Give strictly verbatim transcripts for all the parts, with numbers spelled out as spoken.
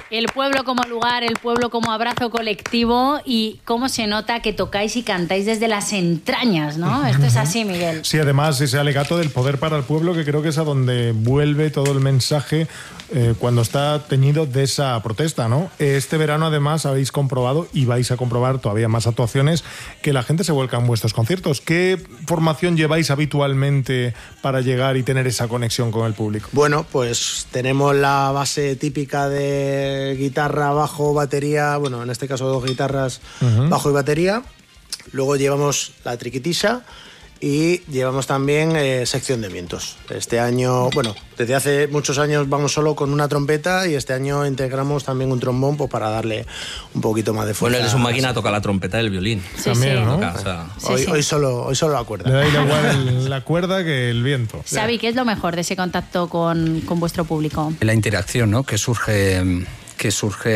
El pueblo como lugar, el pueblo como abrazo colectivo y cómo se nota que tocáis y cantáis desde las entrañas, ¿no? Esto es así, Miguel. Sí, además ese alegato del poder para el pueblo, que creo que es a donde vuelve todo el mensaje eh, cuando está teñido de esa protesta, ¿no? Este verano además habéis comprobado y vais a comprobar todavía más actuaciones que la gente se vuelca en vuestros conciertos. ¿Qué formación lleváis habitualmente para llegar y tener esa conexión con el público? Bueno, pues tenemos la base típica de guitarra, bajo, batería, bueno, en este caso dos guitarras, uh-huh. bajo y batería. Luego llevamos la triquitisa y llevamos también eh, sección de vientos. Este año, bueno, desde hace muchos años vamos solo con una trompeta y este año integramos también un trombón pues, para darle un poquito más de fuerza. Bueno, eres un máquina, toca la trompeta y el violín. Sí, también, sí. ¿no? Toca, o sea, sí, hoy, sí. Hoy, solo, hoy solo la cuerda. Le da igual el, la cuerda que el viento. Xavi, ¿qué es lo mejor de ese contacto con, con vuestro público? La interacción, ¿no? Que surge... que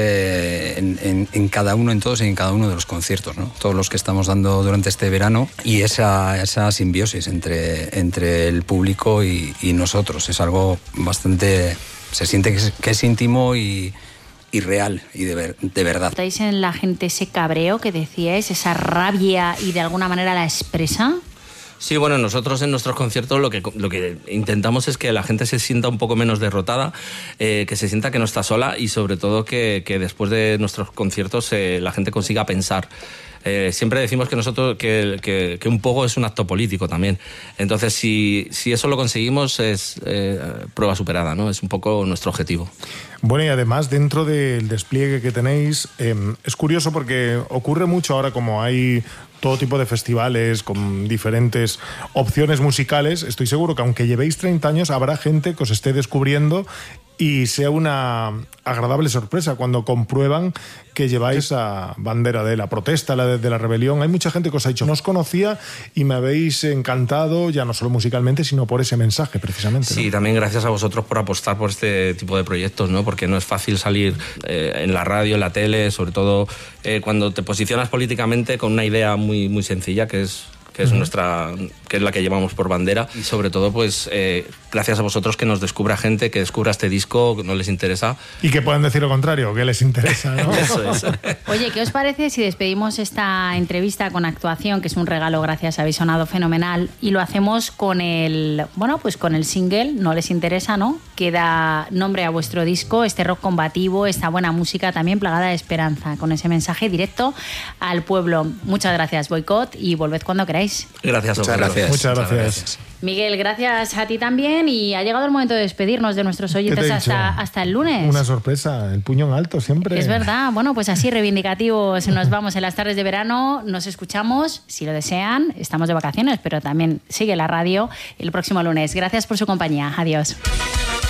surge en, en, en cada uno, en todos y en cada uno de los conciertos, ¿no? Todos los que estamos dando durante este verano y esa, esa simbiosis entre, entre el público y, y nosotros. Es algo bastante... Se siente que es, que es íntimo y, y real y de, ver, de verdad. ¿Estáis en la gente ese cabreo que decíais, esa rabia y de alguna manera la expresa? Sí, bueno, nosotros en nuestros conciertos lo que, lo que intentamos es que la gente se sienta un poco menos derrotada, eh, que se sienta que no está sola y sobre todo que, que después de nuestros conciertos eh, la gente consiga pensar. Eh, siempre decimos que nosotros que, que, que un poco es un acto político también. Entonces, si, si eso lo conseguimos es eh, prueba superada, ¿no? Es un poco nuestro objetivo. Bueno, y además dentro del despliegue que tenéis, eh, es curioso porque ocurre mucho ahora como hay todo tipo de festivales con diferentes opciones musicales. Estoy seguro que aunque llevéis treinta años, habrá gente que os esté descubriendo y sea una agradable sorpresa cuando comprueban que lleváis a bandera de la protesta, la de, de la rebelión. Hay mucha gente que os ha dicho, no os conocía y me habéis encantado, ya no solo musicalmente, sino por ese mensaje, precisamente, ¿no? Sí, también gracias a vosotros por apostar por este tipo de proyectos, ¿no? Porque no es fácil salir eh, en la radio, en la tele, sobre todo eh, cuando te posicionas políticamente con una idea muy, muy sencilla, que es... que es uh-huh. nuestra, que es la que llevamos por bandera y sobre todo pues eh, gracias a vosotros que nos descubra gente, que descubra este disco, que no les interesa. Y que puedan decir lo contrario, que les interesa, ¿no? Eso es. Oye, ¿qué os parece si despedimos esta entrevista con actuación, que es un regalo, gracias, habéis sonado fenomenal, y lo hacemos con el, bueno, pues con el single, no les interesa, ¿no? Que da nombre a vuestro disco, este rock combativo, esta buena música también plagada de esperanza, con ese mensaje directo al pueblo. Muchas gracias, Boicot, y volved cuando queráis. Gracias, muchas gracias. Muchas gracias. Muchas gracias. Miguel, gracias a ti también y ha llegado el momento de despedirnos de nuestros oyentes hasta, hasta el lunes. Una sorpresa, el puño en alto siempre. Es verdad, bueno, pues así reivindicativos nos vamos en las tardes de verano, nos escuchamos, si lo desean, estamos de vacaciones, pero también sigue la radio el próximo lunes. Gracias por su compañía, adiós.